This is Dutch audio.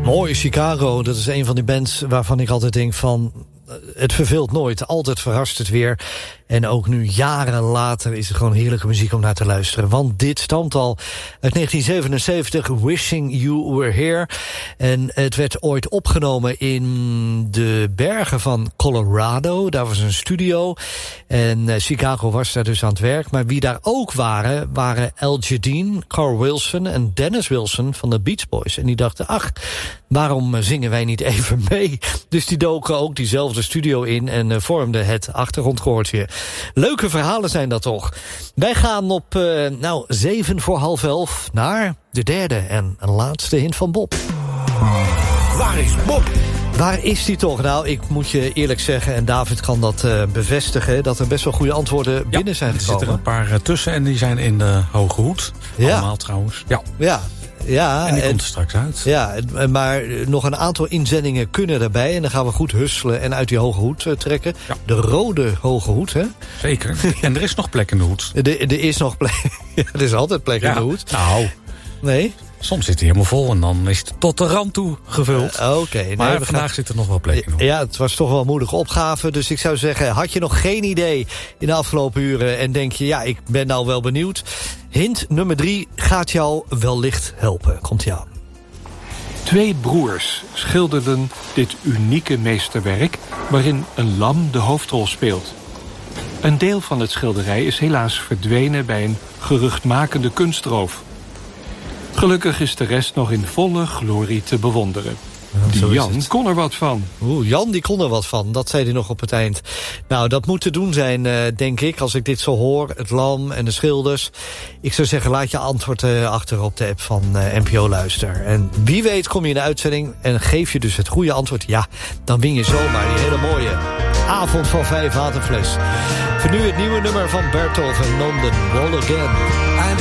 Mooi, Chicago, dat is een van die bands waarvan ik altijd denk van... het verveelt nooit, altijd verrast het weer. En ook nu, jaren later, is het gewoon heerlijke muziek om naar te luisteren. Want dit stamt al uit 1977, Wishing You Were Here. En het werd ooit opgenomen in de bergen van Colorado. Daar was een studio. En Chicago was daar dus aan het werk. Maar wie daar ook waren Al Jardine, Carl Wilson en Dennis Wilson van de Beach Boys. En die dachten, ach, waarom zingen wij niet even mee? Dus die doken ook diezelfde studio in en vormden het achtergrondkoortje. Leuke verhalen zijn dat toch. Wij gaan op 11:07 naar de derde en laatste hint van Bob. Waar is Bob? Waar is die toch? Nou, ik moet je eerlijk zeggen, en David kan dat bevestigen... dat er best wel goede antwoorden binnen zijn gekomen. Er zitten een paar tussen en die zijn in de Hoge Hoed. Ja. Allemaal trouwens. Ja, en die komt er straks uit. Ja, maar nog een aantal inzendingen kunnen erbij. En dan gaan we goed husselen en uit die Hoge Hoed trekken. Ja. De rode Hoge Hoed, hè? Zeker. En er is nog plek in de hoed. Er is nog plek. Ja, er is altijd plek in de hoed. Nou, nee? Soms zit hij helemaal vol en dan is het tot de rand toe gevuld. Oké. Maar vandaag zit er nog wel plek in. Ja, het was toch wel een moedige opgave. Dus ik zou zeggen, had je nog geen idee in de afgelopen uren... en denk je, ja, ik ben nou wel benieuwd... Hint nummer 3 gaat jou wellicht helpen. Komt-ie aan. 2 broers schilderden dit unieke meesterwerk... waarin een lam de hoofdrol speelt. Een deel van het schilderij is helaas verdwenen... bij een geruchtmakende kunstroof. Gelukkig is de rest nog in volle glorie te bewonderen. Die Jan kon er wat van. Jan die kon er wat van, dat zei hij nog op het eind. Nou, dat moet te doen zijn, denk ik, als ik dit zo hoor. Het lam en de schilders. Ik zou zeggen, laat je antwoord achter op de app van NPO Luister. En wie weet kom je in de uitzending en geef je dus het goede antwoord. Ja, dan win je zomaar die hele mooie avond van 5 waterfles. Voor nu het nieuwe nummer van Bertolf en London, Roll Again.